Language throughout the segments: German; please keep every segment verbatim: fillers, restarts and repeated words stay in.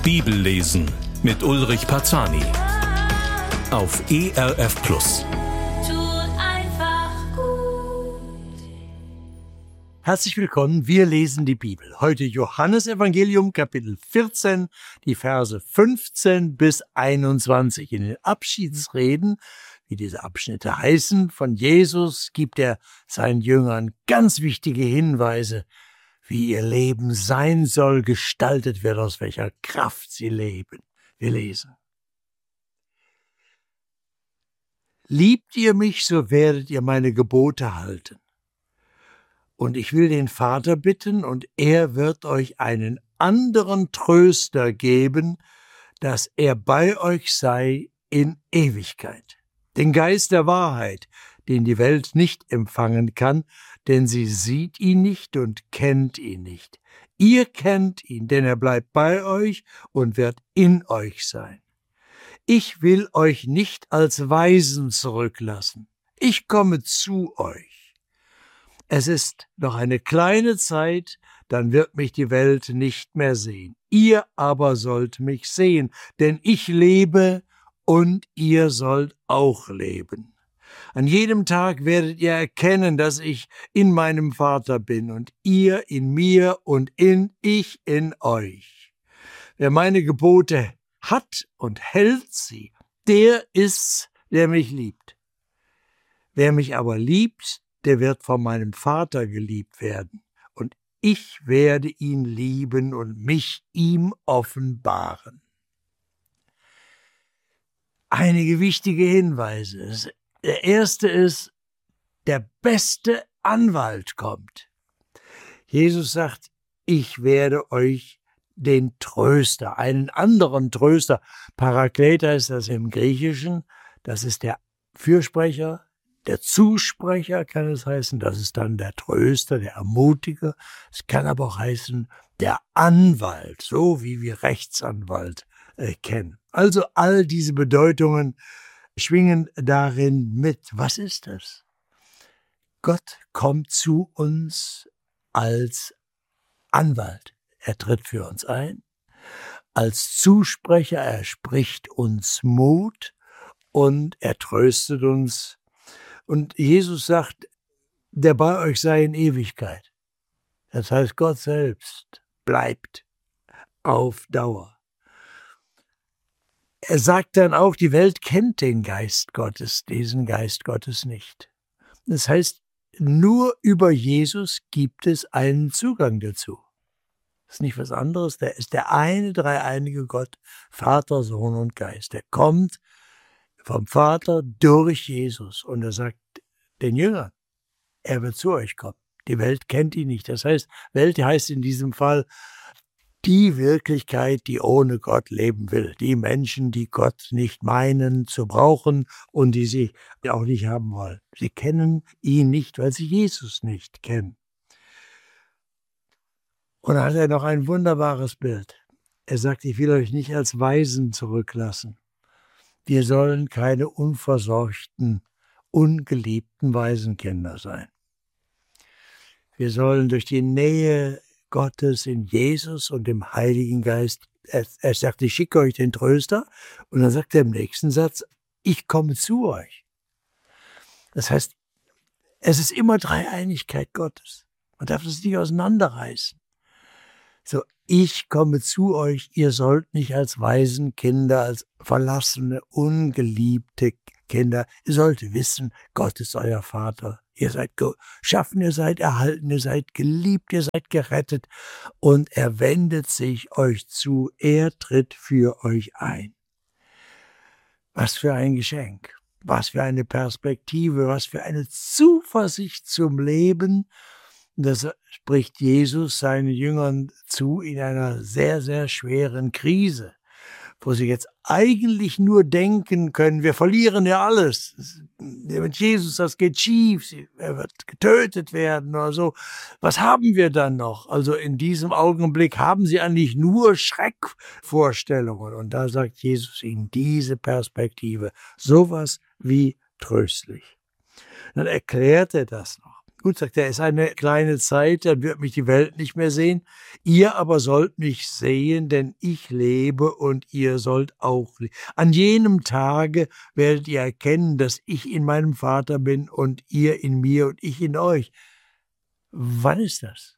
Bibellesen mit Ulrich Parzani auf E R F Plus. Tut einfach gut. Herzlich willkommen, wir lesen die Bibel. Heute Johannesevangelium, Kapitel vierzehn, die Verse fünfzehn bis einundzwanzig. In den Abschiedsreden, wie diese Abschnitte heißen, von Jesus gibt er seinen Jüngern ganz wichtige Hinweise, wie ihr Leben sein soll, gestaltet wird, aus welcher Kraft sie leben. Wir lesen. Liebt ihr mich, so werdet ihr meine Gebote halten. Und ich will den Vater bitten, und er wird euch einen anderen Tröster geben, dass er bei euch sei in Ewigkeit. Den Geist der Wahrheit, den die Welt nicht empfangen kann, denn sie sieht ihn nicht und kennt ihn nicht. Ihr kennt ihn, denn er bleibt bei euch und wird in euch sein. Ich will euch nicht als Waisen zurücklassen. Ich komme zu euch. Es ist noch eine kleine Zeit, dann wird mich die Welt nicht mehr sehen. Ihr aber sollt mich sehen, denn ich lebe und ihr sollt auch leben. An jedem Tag werdet ihr erkennen, dass ich in meinem Vater bin und ihr in mir und in ich in euch. Wer meine Gebote hat und hält sie, der ist's, der mich liebt. Wer mich aber liebt, der wird von meinem Vater geliebt werden, und ich werde ihn lieben und mich ihm offenbaren. Einige wichtige Hinweise. Der erste ist, der beste Anwalt kommt. Jesus sagt, ich werde euch den Tröster, einen anderen Tröster, Parakletos ist das im Griechischen, das ist der Fürsprecher, der Zusprecher kann es heißen, das ist dann der Tröster, der Ermutiger. Es kann aber auch heißen, der Anwalt, so wie wir Rechtsanwalt äh, kennen. Also all diese Bedeutungen schwingen darin mit. Was ist das? Gott kommt zu uns als Anwalt. Er tritt für uns ein. Als Zusprecher, er spricht uns Mut und er tröstet uns. Und Jesus sagt, der bei euch sei in Ewigkeit. Das heißt, Gott selbst bleibt auf Dauer. Er sagt dann auch, die Welt kennt den Geist Gottes, diesen Geist Gottes nicht. Das heißt, nur über Jesus gibt es einen Zugang dazu. Das ist nicht was anderes, der ist der eine, dreieinige Gott, Vater, Sohn und Geist. Der kommt vom Vater durch Jesus und er sagt den Jüngern, er wird zu euch kommen. Die Welt kennt ihn nicht. Das heißt, Welt heißt in diesem Fall die Wirklichkeit, die ohne Gott leben will. Die Menschen, die Gott nicht meinen zu brauchen und die sie auch nicht haben wollen. Sie kennen ihn nicht, weil sie Jesus nicht kennen. Und dann hat er noch ein wunderbares Bild. Er sagt, ich will euch nicht als Waisen zurücklassen. Wir sollen keine unversorgten, ungeliebten Waisenkinder sein. Wir sollen durch die Nähe Gottes in Jesus und dem Heiligen Geist, er, er sagt, ich schicke euch den Tröster, und dann sagt er im nächsten Satz, ich komme zu euch. Das heißt, es ist immer Dreieinigkeit Gottes. Man darf das nicht auseinanderreißen. So, ich komme zu euch, ihr sollt nicht als Waisenkinder, als verlassene, ungeliebte Kinder, ihr sollt wissen, Gott ist euer Vater. Ihr seid geschaffen, ihr seid erhalten, ihr seid geliebt, ihr seid gerettet, und er wendet sich euch zu, er tritt für euch ein. Was für ein Geschenk, was für eine Perspektive, was für eine Zuversicht zum Leben. Das spricht Jesus seinen Jüngern zu in einer sehr, sehr schweren Krise, wo sie jetzt eigentlich nur denken können, wir verlieren ja alles. Mit Jesus, das geht schief, er wird getötet werden oder so. Was haben wir dann noch? Also in diesem Augenblick haben sie eigentlich nur Schreckvorstellungen. Und da sagt Jesus ihnen diese Perspektive, sowas wie tröstlich. Dann erklärt er das noch. Gut, sagt er, es ist eine kleine Zeit, dann wird mich die Welt nicht mehr sehen. Ihr aber sollt mich sehen, denn ich lebe und ihr sollt auch leben. An jenem Tage werdet ihr erkennen, dass ich in meinem Vater bin und ihr in mir und ich in euch. Wann ist das?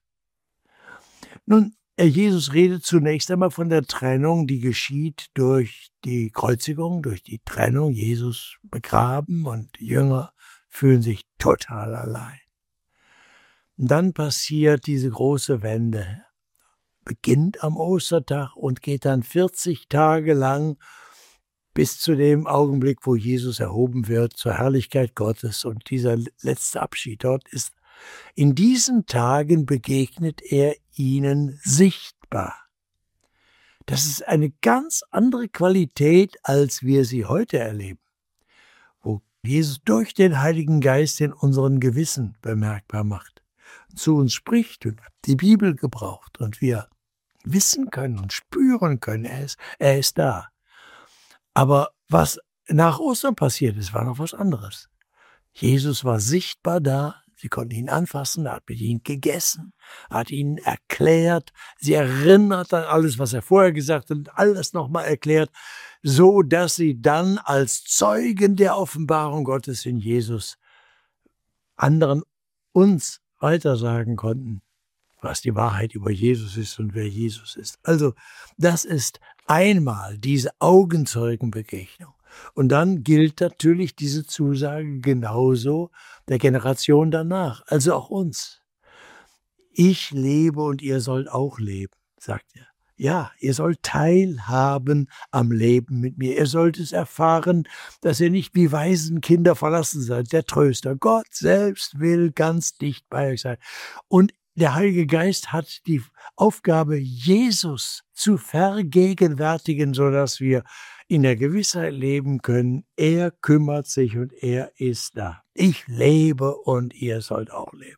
Nun, Jesus redet zunächst einmal von der Trennung, die geschieht durch die Kreuzigung, durch die Trennung. Jesus begraben und die Jünger fühlen sich total allein. Und dann passiert diese große Wende, beginnt am Ostertag und geht dann vierzig Tage lang bis zu dem Augenblick, wo Jesus erhoben wird zur Herrlichkeit Gottes. Und dieser letzte Abschied dort ist, in diesen Tagen begegnet er ihnen sichtbar. Das ist eine ganz andere Qualität, als wir sie heute erleben, wo Jesus durch den Heiligen Geist in unseren Gewissen bemerkbar macht, zu uns spricht und die Bibel gebraucht und wir wissen können und spüren können, er ist, er ist da. Aber was nach Ostern passiert ist, war noch was anderes. Jesus war sichtbar da, sie konnten ihn anfassen, er hat mit ihnen gegessen, hat ihnen erklärt, sie erinnert an alles, was er vorher gesagt hat und alles nochmal erklärt, so dass sie dann als Zeugen der Offenbarung Gottes in Jesus anderen uns weitersagen konnten, was die Wahrheit über Jesus ist und wer Jesus ist. Also das ist einmal diese Augenzeugenbegegnung. Und dann gilt natürlich diese Zusage genauso der Generation danach, also auch uns. Ich lebe und ihr sollt auch leben, sagt er. Ja, ihr sollt teilhaben am Leben mit mir. Ihr sollt es erfahren, dass ihr nicht wie Waisenkinder verlassen seid. Der Tröster, Gott selbst will ganz dicht bei euch sein. Und der Heilige Geist hat die Aufgabe, Jesus zu vergegenwärtigen, sodass wir in der Gewissheit leben können, er kümmert sich und er ist da. Ich lebe und ihr sollt auch leben.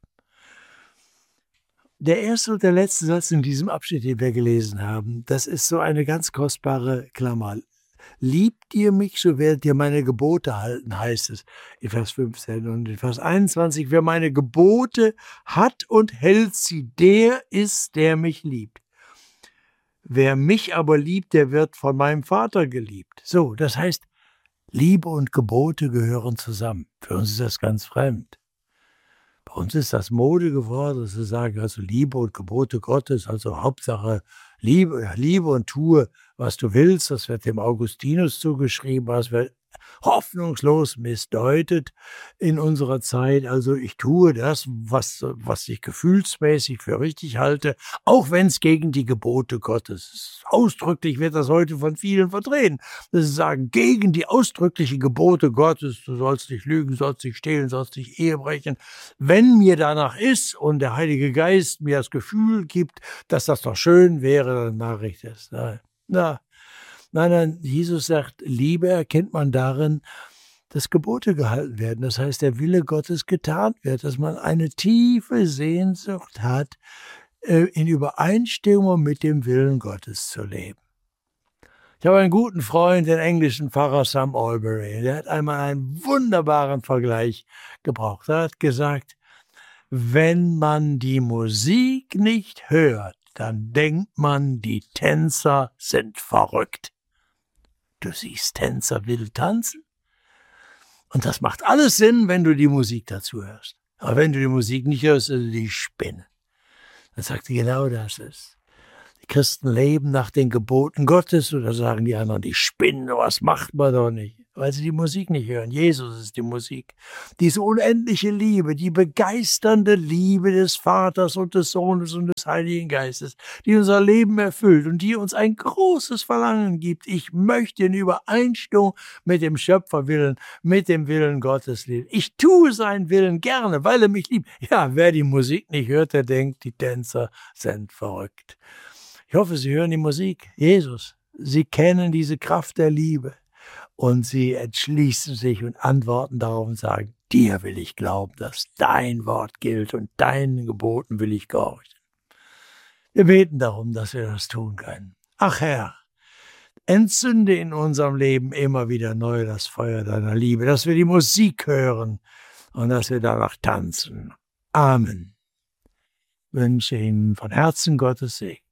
Der erste und der letzte Satz in diesem Abschnitt, den wir gelesen haben, das ist so eine ganz kostbare Klammer. Liebt ihr mich, so werdet ihr meine Gebote halten, heißt es in Vers fünfzehn. Und in Vers einundzwanzig, wer meine Gebote hat und hält sie, der ist, der mich liebt. Wer mich aber liebt, der wird von meinem Vater geliebt. So, das heißt, Liebe und Gebote gehören zusammen. Für uns ist das ganz fremd. Bei uns ist das Mode geworden, zu sagen, also Liebe und Gebote Gottes, also Hauptsache Liebe, Liebe und tue, was du willst. Das wird dem Augustinus zugeschrieben, was wird hoffnungslos missdeutet in unserer Zeit. Also ich tue das, was, was ich gefühlsmäßig für richtig halte, auch wenn es gegen die Gebote Gottes ist. Ausdrücklich wird das heute von vielen verdrehen. Das ist sagen, gegen die ausdrücklichen Gebote Gottes, du sollst nicht lügen, sollst nicht stehlen, sollst nicht Ehe brechen. Wenn mir danach ist und der Heilige Geist mir das Gefühl gibt, dass das doch schön wäre, dann mache ich das. Na, na. Nein, nein, Jesus sagt, Liebe erkennt man darin, dass Gebote gehalten werden. Das heißt, der Wille Gottes getan wird, dass man eine tiefe Sehnsucht hat, in Übereinstimmung mit dem Willen Gottes zu leben. Ich habe einen guten Freund, den englischen Pfarrer Sam Albury, der hat einmal einen wunderbaren Vergleich gebraucht. Er hat gesagt, wenn man die Musik nicht hört, dann denkt man, die Tänzer sind verrückt. Du siehst Tänzer wild tanzen. Und das macht alles Sinn, wenn du die Musik dazu hörst. Aber wenn du die Musik nicht hörst, also die spinnen. Dann sagt er, genau das ist. Die Christen leben nach den Geboten Gottes, oder sagen die anderen, die spinnen, was macht man doch nicht. Weil sie die Musik nicht hören. Jesus ist die Musik. Diese unendliche Liebe, die begeisternde Liebe des Vaters und des Sohnes und des Heiligen Geistes, die unser Leben erfüllt und die uns ein großes Verlangen gibt. Ich möchte in Übereinstimmung mit dem Schöpferwillen, mit dem Willen Gottes leben. Ich tue seinen Willen gerne, weil er mich liebt. Ja, wer die Musik nicht hört, der denkt, die Tänzer sind verrückt. Ich hoffe, Sie hören die Musik. Jesus, Sie kennen diese Kraft der Liebe. Und sie entschließen sich und antworten darauf und sagen, dir will ich glauben, dass dein Wort gilt und deinen Geboten will ich gehorchen. Wir beten darum, dass wir das tun können. Ach Herr, entzünde in unserem Leben immer wieder neu das Feuer deiner Liebe, dass wir die Musik hören und dass wir danach tanzen. Amen. Ich wünsche Ihnen von Herzen Gottes Segen.